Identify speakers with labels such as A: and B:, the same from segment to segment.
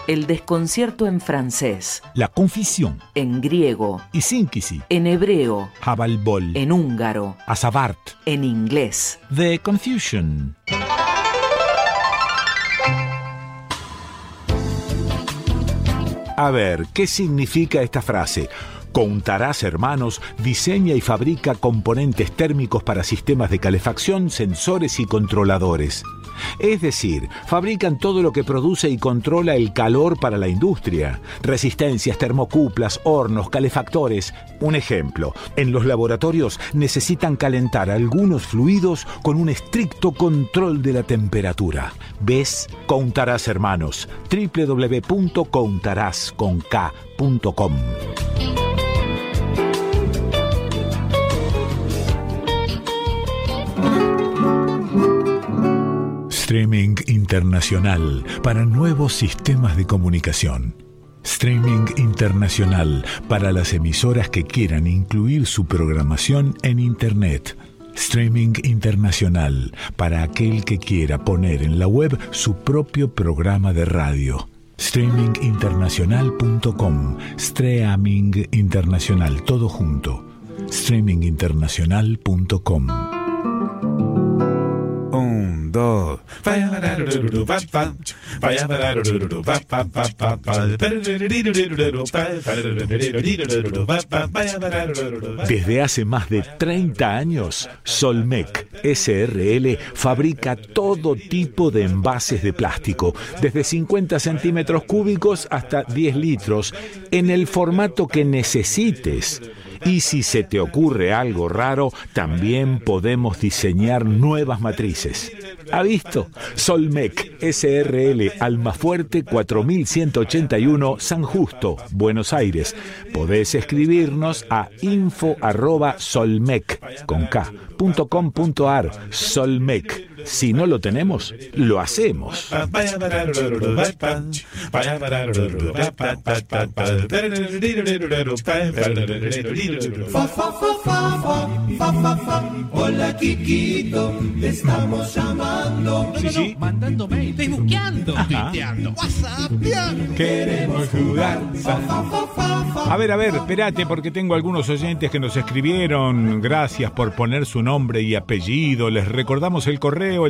A: El desconcierto en francés.
B: La confusión.
A: En griego.
B: Y sínkisi.
A: En hebreo.
B: Habalbol.
A: En húngaro.
B: Asabart.
A: En inglés.
B: The confusion. A ver, ¿qué significa esta frase? Countarás Hermanos diseña y fabrica componentes térmicos para sistemas de calefacción, sensores y controladores. Es decir, fabrican todo lo que produce y controla el calor para la industria. Resistencias, termocuplas, hornos, calefactores. Un ejemplo, en los laboratorios necesitan calentar algunos fluidos con un estricto control de la temperatura. ¿Ves? Countarás Hermanos. www.countarás.com. Streaming internacional para nuevos sistemas de comunicación. Streaming internacional para las emisoras que quieran incluir su programación en Internet. Streaming internacional para aquel que quiera poner en la web su propio programa de radio. Streaminginternacional.com. Streaming internacional, todo junto. Streaminginternacional.com.
C: 1, 2.
B: Desde hace más de 30 años, Solmec SRL fabrica todo tipo de envases de plástico, desde 50 centímetros cúbicos hasta 10 litros, en el formato que necesites. Y si se te ocurre algo raro, también podemos diseñar nuevas matrices. ¿Ha visto? Solmec SRL, Almafuerte 4181, San Justo, Buenos Aires. Podés escribirnos a info@solmec.com.ar. Solmec. Si no lo tenemos, lo hacemos.
D: Hola, Kikito, te estamos llamando.
B: Sí.
E: Mandándome, facebookeando, tuiteando, whatsappeando.
B: Queremos jugar. A ver, espérate, porque tengo algunos oyentes que nos escribieron. Gracias por poner su nombre y apellido. Les recordamos el correo,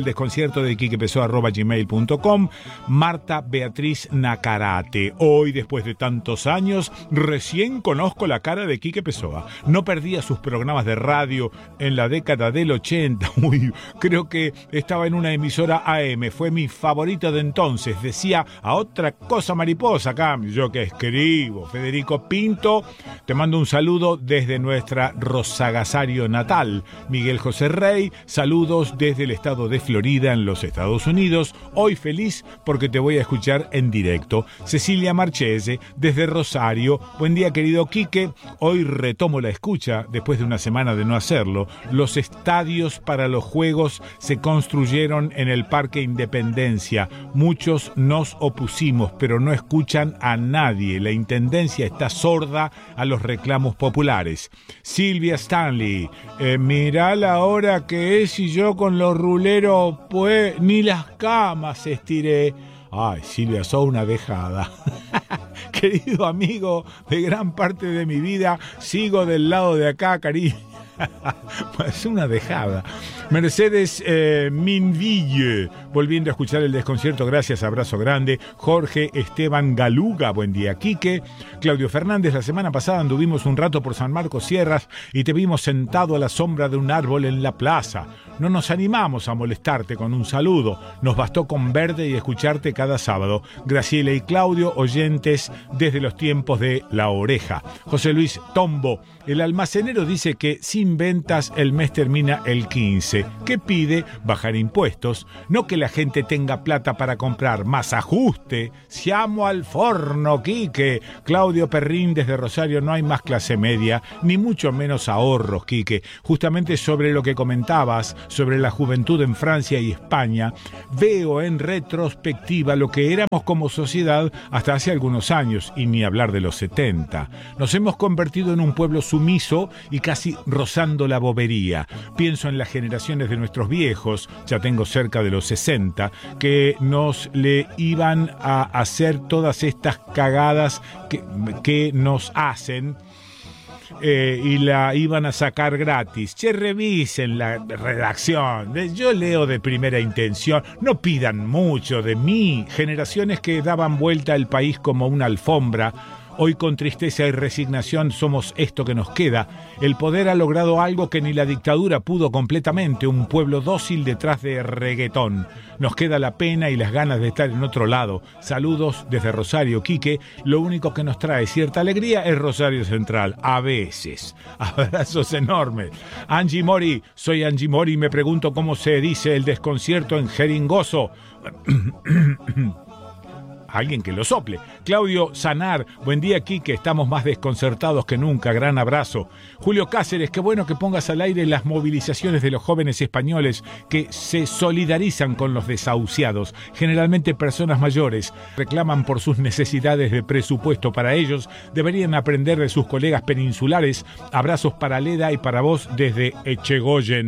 B: eldesconciertodekikepessoa@gmail.com. Marta Beatriz Nacarate. Hoy, después de tantos años, recién conozco la cara de Quique Pessoa. No perdía sus programas de radio en la década del 80. Uy, creo que estaba en una emisora AM. Fue mi favorita de entonces. Decía a otra cosa mariposa acá. Yo que escribo. Federico Pinto, te mando un saludo desde nuestra Rosagasario natal. Miguel José Rey, saludos desde el estado de Florida en los Estados Unidos. Hoy feliz porque te voy a escuchar en directo. Cecilia Marchese desde Rosario. Buen día, querido Quique. Hoy retomo la escucha después de una semana de no hacerlo. Los estadios para los juegos se construyeron en el Parque Independencia. Muchos nos opusimos, pero no escuchan a nadie. La intendencia está sorda a los reclamos populares. Silvia Stanley, mirá la hora que es y yo con los ruleros, pues ni las camas estiré. Ay, Silvia, sos una dejada. Querido amigo de gran parte de mi vida, sigo del lado de acá, cariño. Es una dejada. Mercedes Minville, volviendo a escuchar el desconcierto, gracias, abrazo grande. Jorge Esteban Galuga, buen día, Quique. Claudio Fernández, la semana pasada anduvimos un rato por San Marcos Sierras y te vimos sentado a la sombra de un árbol en la plaza. No nos animamos a molestarte con un saludo, nos bastó con verte y escucharte cada sábado. Graciela y Claudio, oyentes desde los tiempos de La Oreja. José Luis Tombo, el almacenero dice que sin ventas el mes termina el 15. ¿Qué pide? Bajar impuestos, no que la gente tenga plata para comprar, más ajuste. Siamo al forno, Quique. Claudio Perrín desde Rosario, no hay más clase media, ni mucho menos ahorros, Quique. Justamente sobre lo que comentabas, sobre la juventud en Francia y España, veo en retrospectiva lo que éramos como sociedad hasta hace algunos años, y ni hablar de los 70. Nos hemos convertido en un pueblo sumiso y casi rozando la bobería. Pienso en la generación generaciones de nuestros viejos, ya tengo cerca de los 60, que nos le iban a hacer todas estas cagadas que nos hacen. Y la iban a sacar gratis. Che, revisen la redacción. Yo leo de primera intención. No pidan mucho de mí. Generaciones que daban vuelta al país como una alfombra. Hoy con tristeza y resignación somos esto que nos queda. El poder ha logrado algo que ni la dictadura pudo completamente, un pueblo dócil detrás de reggaetón. Nos queda la pena y las ganas de estar en otro lado. Saludos desde Rosario, Quique. Lo único que nos trae cierta alegría es Rosario Central, a veces. Abrazos enormes. Angie Mori, soy Angie Mori y me pregunto cómo se dice el desconcierto en jeringoso. Alguien que lo sople. Claudio Sanar, buen día, Quique, estamos más desconcertados que nunca, gran abrazo. Julio Cáceres, qué bueno que pongas al aire las movilizaciones de los jóvenes españoles que se solidarizan con los desahuciados, generalmente personas mayores, reclaman por sus necesidades de presupuesto para ellos, deberían aprender de sus colegas peninsulares. Abrazos para Leda y para vos desde Echegoyen.